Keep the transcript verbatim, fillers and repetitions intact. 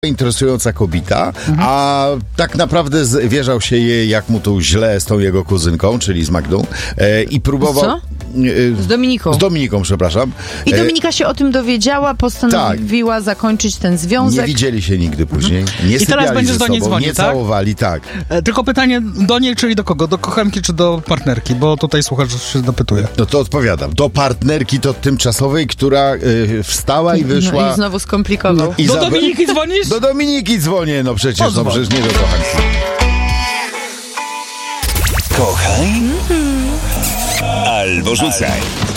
interesująca kobieta, mhm. a tak naprawdę zwierzał się jej, jak mu tu źle z tą jego kuzynką, czyli z Magdą, e, i próbował... Co? Z Dominiką. Z Dominiką, przepraszam. I Dominika się o tym dowiedziała, postanowiła tak. zakończyć ten związek. Nie widzieli się nigdy później. Nie I teraz będziesz do niej dzwonił, nie tak? całowali, tak. E, tylko pytanie do niej, czyli do kogo? Do kochanki czy do partnerki? Bo tutaj słuchacz się dopytuje. No to odpowiadam. Do partnerki to tymczasowej, która y, wstała i wyszła... No i znowu skomplikował. I do za... Dominiki dzwonisz? Do Dominiki dzwonię, no przecież, no przecież nie do kochanki. Kochaj albo rzucaj.